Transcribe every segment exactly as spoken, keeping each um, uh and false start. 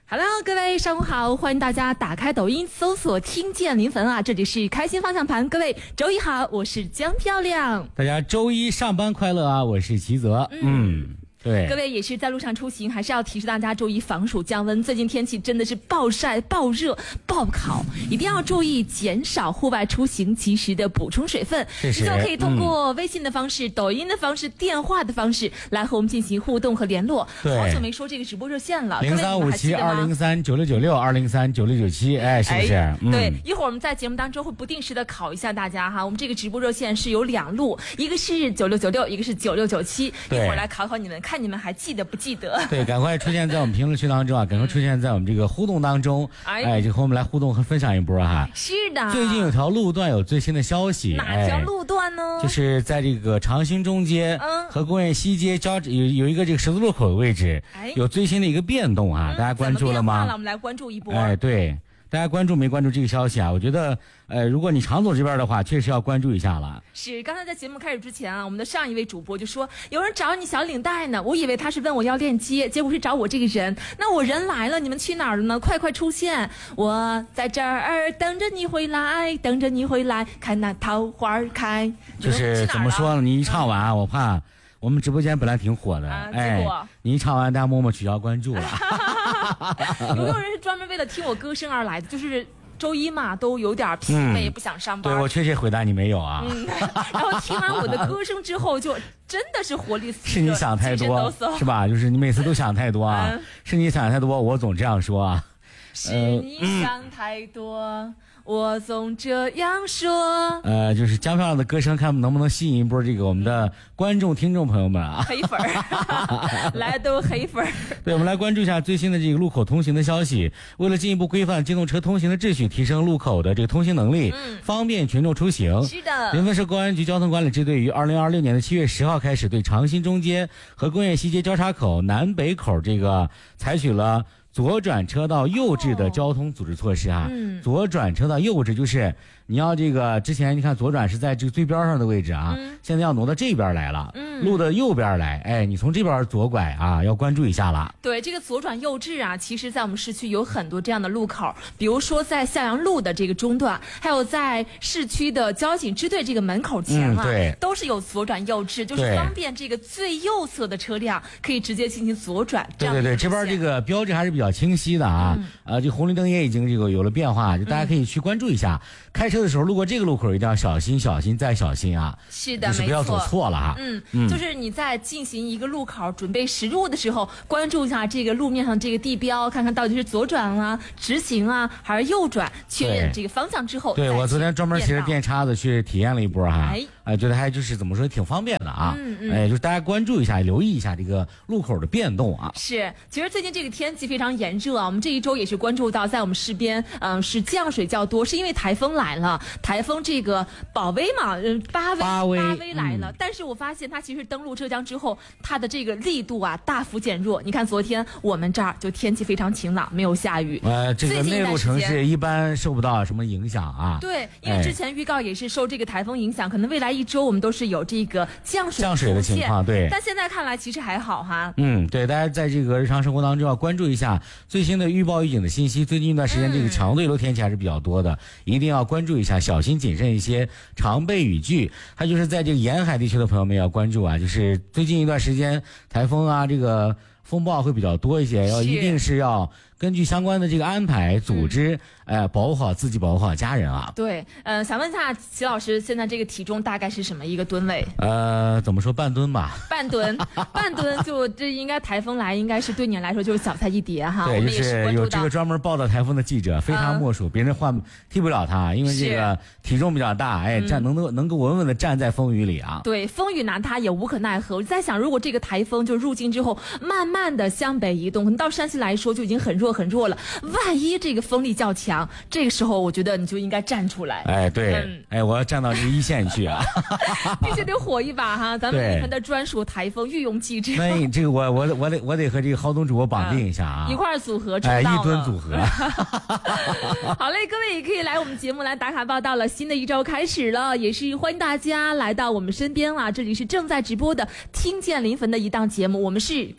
Hello， 各位上午好，欢迎大家打开抖音搜索听见临汾啊，这里是开心方向盘。各位周一好，我是江漂亮。 大家周一上班快乐啊，我是齐泽。嗯。嗯对， 各位也是在路上出行，还是要提示大家注意防暑降温。最近天气真的是暴晒、暴热、暴烤，一定要注意减少户外出行，及时的补充水分。 是是， 就可以通过微信的方式、嗯、抖音的方式、电话的方式来和我们进行互动和联络。 对， 好久没说这个直播热线了， 零三五七二零三九六九六二零三九六九七，哎，是不是？哎嗯、对，一会儿我们在节目当中会不定时的考一下大家哈。我们这个直播热线是有两路，一个是九六九六，一个是九六九七。一会儿来考考你们，看你们还记得不记得？ 对，赶快出现在我们评论区当中啊，赶快出现在我们这个互动当中，哎，哎就和我们来互动和分享一波哈。 是的， 最近有条路段有最新的消息， 哪条路段呢？ 哎、就是在这个长兴中街和工业西街交有有一个这个十字路口的位置，哎、有最新的一个变动啊，嗯、大家关注了吗？ 怎么变化了？我们来关注一波。 哎，对。大家关注没关注这个消息啊？我觉得，呃，如果你常走这边的话，确实要关注一下了。 是，刚才在节目开始之前啊，我们的上一位主播就说有人找你小领带呢，我以为他是问我要链接，结果是找我这个人。那我人来了，你们去哪儿了呢？快快出现！我在这儿等着你回来，等着你回来，看那桃花开。 就是怎么说呢？你一唱完，嗯、我怕。我们直播间本来挺火的， 啊、 哎，你一唱完，大家默默取消关注了。 有没有人是专门为了听我歌声而来的？就是周一嘛，都有点疲惫，嗯、不想上班。 对，我确切回答你没有啊。 嗯、然后听完我的歌声之后，就真的是活力四射， 是你想太多，是吧？就是你每次都想太多啊，嗯、是你想太多，我总这样说啊。 是你想太多。嗯我总这样说， 呃，就是江漂亮的歌声，看能不能吸引一波这个我们的观众、听众朋友们啊， 黑粉儿，来都黑粉儿。 对，我们来关注一下最新的这个路口通行的消息。为了进一步规范机动车通行的秩序，提升路口的这个通行能力，嗯、方便群众出行。 是的。临汾市公安局交通管理支队于二零二六年的七月十号开始，对长兴中街和工业西街交叉口南北口这个采取了左转车道右置的交通组织措施啊，嗯、左转车道右置就是你要这个之前你看左转是在这个最边上的位置啊，嗯、现在要挪到这边来了，嗯、路的右边来，哎，你从这边左拐啊，要关注一下了。 对，这个左转右置啊，其实在我们市区有很多这样的路口，比如说在向阳路的这个中段，还有在市区的交警支队这个门口前啊， 嗯、对， 都是有左转右置，就是方便这个最右侧的车辆可以直接进行左转。 对对对，这边这个标志还是比较清晰的啊，嗯、呃，这红绿灯也已经这个有了变化，就大家可以去关注一下。嗯、开车的时候路过这个路口一定要小心、小心再小心啊！ 是的， 就是不要走错了哈。 嗯嗯，就是你在进行一个路口准备驶入的时候，关注一下这个路面上这个地标，看看到底是左转啊、直行啊，还是右转，确认这个方向之后。 对，我昨天专门骑着电叉子去体验了一波哈，哎，呃，觉得还就是怎么说挺方便的啊。嗯嗯。哎，就是大家关注一下、留意一下这个路口的变动啊。 是，其实最近这个天气非常炎热啊，我们这一周也是关注到，在我们市边，嗯、呃，是降水较多，是因为台风来了。台风这个宝威嘛，嗯，巴威巴威巴威来了，嗯、但是我发现它其实登陆浙江之后，它的这个力度啊大幅减弱。你看昨天我们这儿就天气非常晴朗，没有下雨。 呃，这个内陆城市一般受不到什么影响啊。 对，因为之前预告也是受这个台风影响，哎、可能未来一周我们都是有这个降水降水的情况。对， 但现在看来其实还好哈。 嗯，对，大家在这个日常生活当中要关注一下最新的预报预警的信息。最近一段时间这个强对流天气还是比较多的，嗯、一定要关注一下，小心谨慎一些，常备雨具。还就是在这个沿海地区的朋友们要关注啊，就是最近一段时间台风啊，这个风暴会比较多一些，要一定是要根据相关的这个安排组织，嗯、呃，保护好自己，保护好家人啊。 对，呃，想问一下齐老师，现在这个体重大概是什么一个吨位？ 呃，怎么说半吨吧？ 半吨，半吨就这应该台风来，应该是对你来说就是小菜一碟哈。 对，就是有这个专门报道台风的记者，非他莫属，嗯、别人换替不了他，因为这个体重比较大，哎，站能够能够稳稳的站在风雨里啊。 对，风雨拿他也无可奈何。我在想，如果这个台风就入境之后，慢慢的向北移动，可能到山西来说就已经很弱很弱了。万一这个风力较强，这个时候我觉得你就应该站出来。 哎，对，嗯、哎，我要站到这个一线去啊， 必须得火一把哈！咱们临汾的专属台风御用机制。 那这个我我我得我得和这个豪东主播绑定一下啊， 嗯、一块组合出道了， 哎，一吨组合。 好嘞，各位也可以来我们节目来打卡报道了。新的一周开始了，也是欢迎大家来到我们身边啊！这里是正在直播的《听见临汾》的一档节目，我们是开心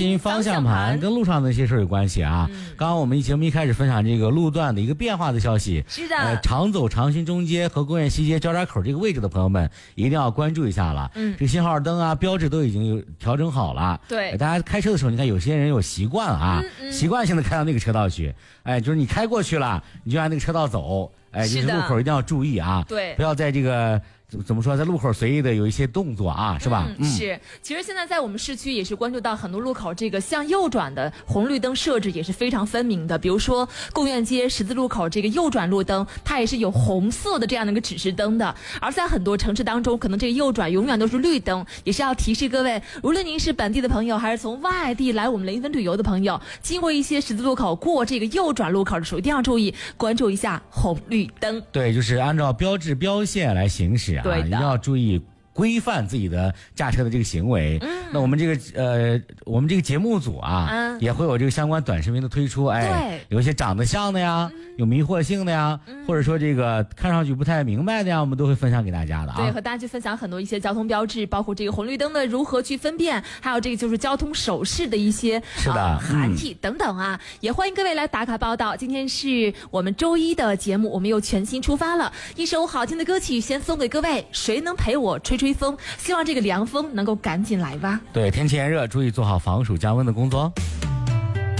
心方向盘，跟路上的一些事儿有关系啊。嗯、刚刚我们节目一开始分享这个路段的一个变化的消息， 是的， 呃，常走长兴中街和工业西街交叉口这个位置的朋友们一定要关注一下了。嗯，这个信号灯啊、标志都已经有调整好了。 对， 呃、大家开车的时候，你看有些人有习惯啊，嗯嗯、习惯性的开到那个车道去，哎，就是你开过去了，你就按那个车道走，哎，这是路口一定要注意啊， 对， 不要在这个。怎么说，在路口随意的有一些动作啊，是吧？ 嗯，是。其实现在在我们市区也是关注到很多路口这个向右转的红绿灯设置也是非常分明的。比如说贡院街十字路口这个右转路灯，它也是有红色的这样的一个指示灯的。而在很多城市当中，可能这个右转永远都是绿灯，也是要提示各位，无论您是本地的朋友，还是从外地来我们临汾旅游的朋友，经过一些十字路口过这个右转路口的时候，一定要注意关注一下红绿灯。 对，就是按照标志标线来行驶。 对的， 一定要注意规范自己的驾车的这个行为。嗯，那我们这个呃，我们这个节目组啊，嗯、也会有这个相关短视频的推出。哎，有一些长得像的呀，嗯、有迷惑性的呀，嗯、或者说这个看上去不太明白的呀，我们都会分享给大家的啊。 对，和大家去分享很多一些交通标志，包括这个红绿灯的如何去分辨，还有这个就是交通手势的一些是的、呃、 含义等等啊。嗯、也欢迎各位来打卡报道。今天是我们周一的节目，我们又全新出发了。一首好听的歌曲先送给各位，谁能陪我吹吹风？希望这个凉风能够赶紧来吧。 对，天气炎热，注意做好防暑降温的工作。